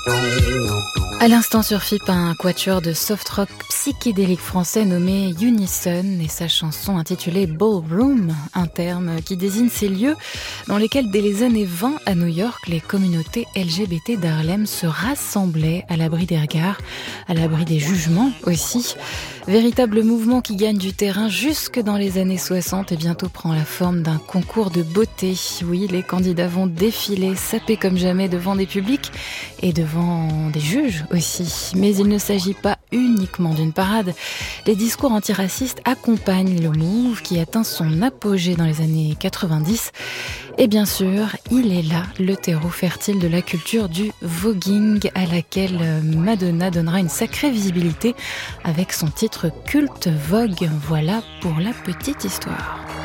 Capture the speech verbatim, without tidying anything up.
À l'instant sur F I P, un quatuor de soft rock psychédélique français nommé Unison et sa chanson intitulée Ballroom, un terme qui désigne ces lieux dans lesquels dès les années vingt à New York, les communautés L G B T d'Harlem se rassemblaient à l'abri des regards, à l'abri des jugements aussi. Véritable mouvement qui gagne du terrain jusque dans les années soixante et bientôt prend la forme d'un concours de beauté. Oui, les candidats vont défiler, saper comme jamais devant des publics et devant des juges aussi. Mais il ne s'agit pas uniquement d'une parade. Les discours antiracistes accompagnent le move qui atteint son apogée dans les années quatre-vingt-dix. Et bien sûr, il est là, le terreau fertile de la culture du voguing à laquelle Madonna donnera une sacrée visibilité avec son titre culte Vogue. Voilà pour la petite histoire.